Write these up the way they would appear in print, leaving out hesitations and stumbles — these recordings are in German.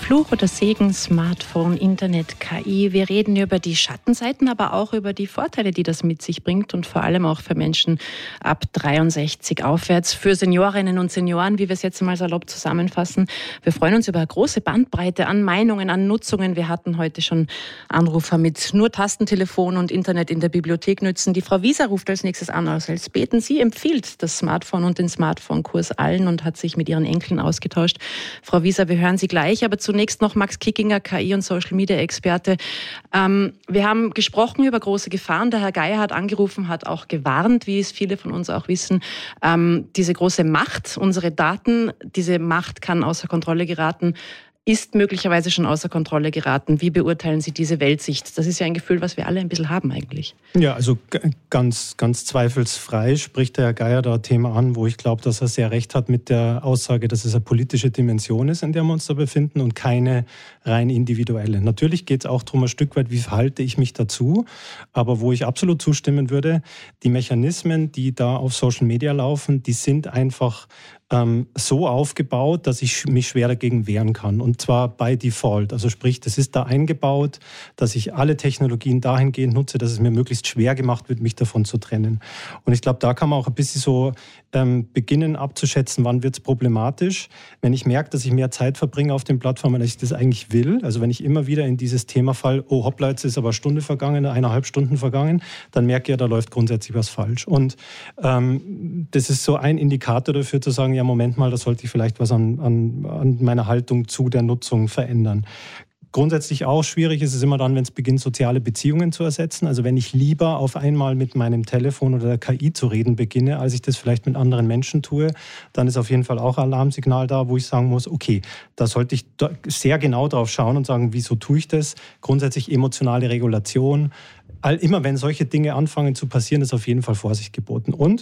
Fluch oder Segen, Smartphone, Internet, KI. Wir reden über die Schattenseiten, aber auch über die Vorteile, die das mit sich bringt und vor allem auch für Menschen ab 63 aufwärts, für Seniorinnen und Senioren, wie wir es jetzt mal salopp zusammenfassen. Wir freuen uns über eine große Bandbreite an Meinungen, an Nutzungen. Wir hatten heute schon Anrufer mit nur Tastentelefon und Internet in der Bibliothek nützen. Die Frau Wieser ruft als nächstes an aus Elsbeten. Sie empfiehlt das Smartphone und den Smartphone-Kurs allen und hat sich mit ihren Enkeln ausgetauscht. Frau Wieser, wir hören Sie gleich, aber zunächst noch Max Kickinger, KI- und Social-Media-Experte. Wir haben gesprochen über große Gefahren. Der Herr Geier hat angerufen, hat auch gewarnt, wie es viele von uns auch wissen. Diese große Macht, unsere Daten, diese Macht kann außer Kontrolle geraten, ist möglicherweise schon außer Kontrolle geraten. Wie beurteilen Sie diese Weltsicht? Das ist ja ein Gefühl, was wir alle ein bisschen haben eigentlich. Ja, also ganz zweifelsfrei spricht der Herr Geier da ein Thema an, wo ich glaube, dass er sehr recht hat mit der Aussage, dass es eine politische Dimension ist, in der wir uns da befinden und keine rein individuelle. Natürlich geht es auch darum, ein Stück weit, wie verhalte ich mich dazu, aber wo ich absolut zustimmen würde, die Mechanismen, die da auf Social Media laufen, die sind einfach so aufgebaut, dass ich mich schwer dagegen wehren kann. Und zwar by Default. Also sprich, das ist da eingebaut, dass ich alle Technologien dahingehend nutze, dass es mir möglichst schwer gemacht wird, mich davon zu trennen. Und ich glaube, da kann man auch ein bisschen so beginnen abzuschätzen, wann wird es problematisch. Wenn ich merke, dass ich mehr Zeit verbringe auf den Plattformen, als ich das eigentlich will, also wenn ich immer wieder in dieses Thema falle, oh hoppla, jetzt ist aber eine Stunde vergangen, 1,5 Stunden vergangen, dann merke ich ja, da läuft grundsätzlich was falsch. Und das ist so ein Indikator dafür zu sagen, ja Moment mal, da sollte ich vielleicht was an meiner Haltung zu der Nutzung verändern. Grundsätzlich auch schwierig ist es immer dann, wenn es beginnt, soziale Beziehungen zu ersetzen. Also wenn ich lieber auf einmal mit meinem Telefon oder der KI zu reden beginne, als ich das vielleicht mit anderen Menschen tue, dann ist auf jeden Fall auch ein Alarmsignal da, wo ich sagen muss, okay, da sollte ich sehr genau drauf schauen und sagen, wieso tue ich das? Grundsätzlich emotionale Regulation. Immer wenn solche Dinge anfangen zu passieren, ist auf jeden Fall Vorsicht geboten. Und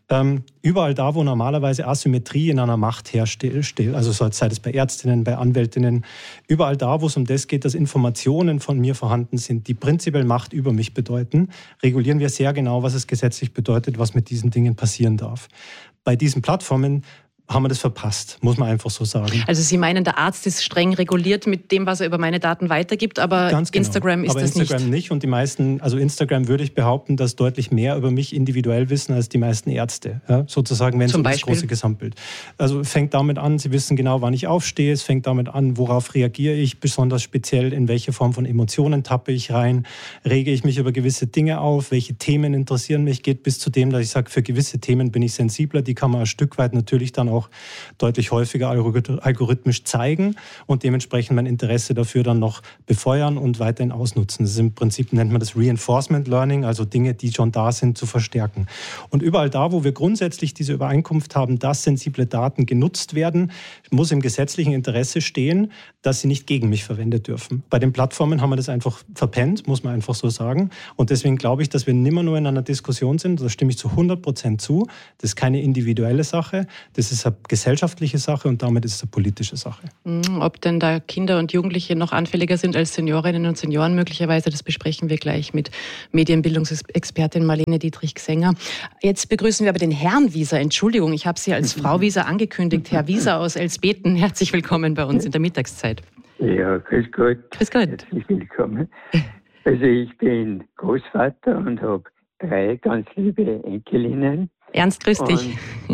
überall da, wo normalerweise Asymmetrie in einer Macht herrscht, also sei es bei Ärztinnen, bei Anwältinnen, überall da, wo es um das geht, dass Informationen von mir vorhanden sind, die prinzipiell Macht über mich bedeuten, regulieren wir sehr genau, was es gesetzlich bedeutet, was mit diesen Dingen passieren darf. Bei diesen Plattformen haben wir das verpasst, muss man einfach so sagen. Also Sie meinen, der Arzt ist streng reguliert mit dem, was er über meine Daten weitergibt, aber ganz genau. Instagram ist aber das Instagram nicht. Und die meisten, also Instagram würde ich behaupten, dass deutlich mehr über mich individuell wissen als die meisten Ärzte. Ja, sozusagen, wenn es um das große Gesamtbild. Also fängt damit an, Sie wissen genau, wann ich aufstehe, es fängt damit an, worauf reagiere ich, besonders speziell, in welche Form von Emotionen tappe ich rein, rege ich mich über gewisse Dinge auf, welche Themen interessieren mich, geht bis zu dem, dass ich sage, für gewisse Themen bin ich sensibler, die kann man ein Stück weit natürlich dann auch deutlich häufiger algorithmisch zeigen und dementsprechend mein Interesse dafür dann noch befeuern und weiterhin ausnutzen. Das ist im Prinzip, nennt man das Reinforcement Learning, also Dinge, die schon da sind, zu verstärken. Und überall da, wo wir grundsätzlich diese Übereinkunft haben, dass sensible Daten genutzt werden, muss im gesetzlichen Interesse stehen, dass sie nicht gegen mich verwendet dürfen. Bei den Plattformen haben wir das einfach verpennt, muss man einfach so sagen. Und deswegen glaube ich, dass wir nimmer nur in einer Diskussion sind, da stimme ich zu 100% zu. Das ist keine individuelle Sache, das ist eine gesellschaftliche Sache und damit ist es eine politische Sache. Ob denn da Kinder und Jugendliche noch anfälliger sind als Seniorinnen und Senioren möglicherweise, das besprechen wir gleich mit Medienbildungsexpertin Marlene Dietrich-Gsänger. Jetzt begrüßen wir aber den Herrn Wieser. Entschuldigung, ich habe Sie als Frau Wieser angekündigt. Herr Wieser aus Elsbeten, herzlich willkommen bei uns in der Mittagszeit. Ja, grüß Gott. Grüß Gott. Herzlich willkommen. Also ich bin Großvater und habe 3 ganz liebe Enkelinnen. Ernst, grüß dich.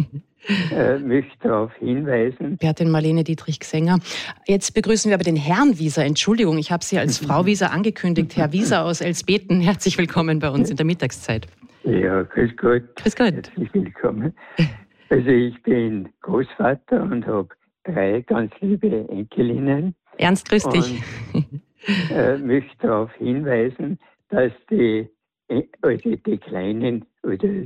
Möchte darauf hinweisen. Expertin Marlene Dietrich-Gsänger. Jetzt begrüßen wir aber den Herrn Wieser. Entschuldigung, ich habe Sie als Frau Wieser angekündigt. Herr Wieser aus Elsbeten, herzlich willkommen bei uns in der Mittagszeit. Ja, grüß Gott. Grüß Gott. Herzlich willkommen. Also ich bin Großvater und habe 3 ganz liebe Enkelinnen. Ernst, grüß dich. Möchte darauf hinweisen, dass die Kleinen oder